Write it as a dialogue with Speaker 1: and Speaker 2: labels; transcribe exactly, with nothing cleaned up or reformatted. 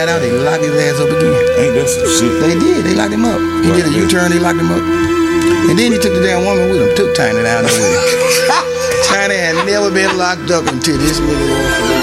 Speaker 1: got out, they locked his ass up again.
Speaker 2: Ain't that some shit?
Speaker 1: They did. They locked him up. He
Speaker 2: Right,
Speaker 1: did a
Speaker 2: man.
Speaker 1: U-turn. They locked him up. And then he took the damn woman with him. Took Tiny down there with him. Tiny had never been locked up until this nigga.